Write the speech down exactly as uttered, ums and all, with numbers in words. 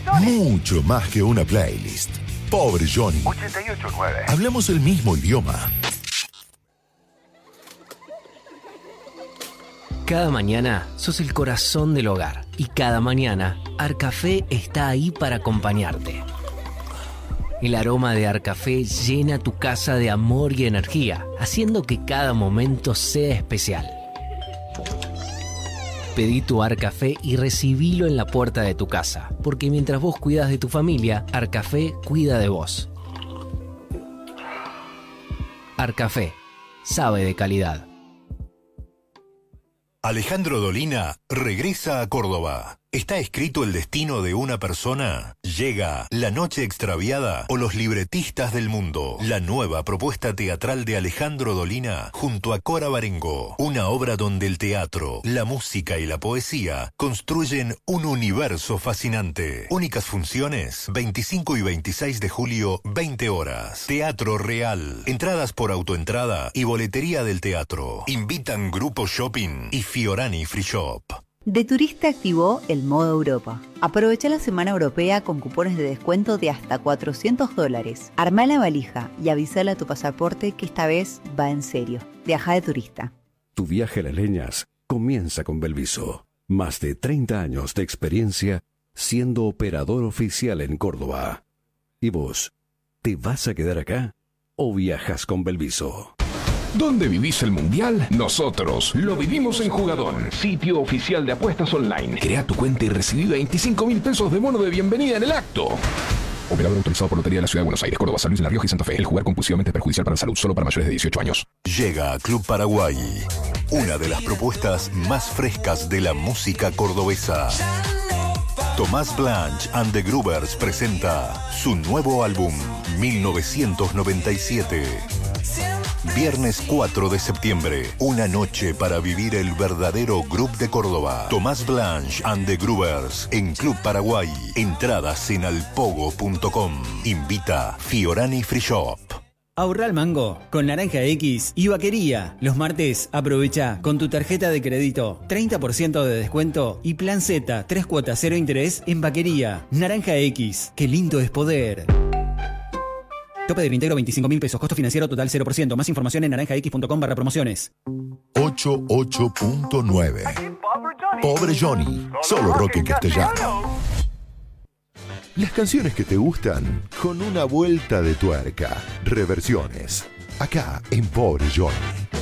Mucho más que una playlist. Pobre Johnny. ochenta y ocho nueve. Hablamos el mismo idioma. Cada mañana sos el corazón del hogar y cada mañana Arcafé está ahí para acompañarte. El aroma de Arcafé llena tu casa de amor y energía, haciendo que cada momento sea especial. Pedí tu Arcafé y recibilo en la puerta de tu casa, porque mientras vos cuidas de tu familia, Arcafé cuida de vos. Arcafé, sabe de calidad. Alejandro Dolina regresa a Córdoba. ¿Está escrito el destino de una persona? Llega La Noche Extraviada o Los Libretistas del Mundo. La nueva propuesta teatral de Alejandro Dolina junto a Cora Barengo. Una obra donde el teatro, la música y la poesía construyen un universo fascinante. Únicas funciones, veinticinco y veintiséis de julio, veinte horas. Teatro Real. Entradas por autoentrada y boletería del teatro. Invitan Grupo Shopping y Fiorani Free Shop. De Turista activó el modo Europa. Aprovecha la semana europea con cupones de descuento de hasta cuatrocientos dólares. Armá la valija y avísale a tu pasaporte que esta vez va en serio. Viaja de turista. Tu viaje a las leñas comienza con Belviso. Más de treinta años de experiencia siendo operador oficial en Córdoba. ¿Y vos? ¿Te vas a quedar acá o viajas con Belviso? ¿Dónde vivís el Mundial? Nosotros lo vivimos en Jugadón, sitio oficial de apuestas online. Crea tu cuenta y recibí veinticinco mil pesos de bono de bienvenida en el acto. Operador autorizado por Lotería de la Ciudad de Buenos Aires, Córdoba, San Luis, La Rioja y Santa Fe. El jugar compulsivamente es perjudicial para la salud, solo para mayores de dieciocho años. Llega a Club Paraguay, una de las propuestas más frescas de la música cordobesa. Tomás Blanch and the Groovers presenta su nuevo álbum, mil novecientos noventa y siete. Viernes cuatro de septiembre, una noche para vivir el verdadero Groove de Córdoba. Tomás Blanch and the Groovers en Club Paraguay. Entradas en alpogo punto com. Invita Fiorani Free Shop. Ahorra al mango con Naranja X y Vaquería. Los martes aprovecha con tu tarjeta de crédito treinta por ciento de descuento y plan Z, tres cuotas cero interés en Vaquería. Naranja X, qué lindo es poder. Tope de reintegro veinticinco mil pesos. Costo financiero total cero por ciento. Más información en naranjax.com barra promociones. ochenta y ocho punto nueve. Pobre Johnny. Solo rock en castellano. Las canciones que te gustan con una vuelta de tuerca. Reversiones. Acá en Pobre Johnny.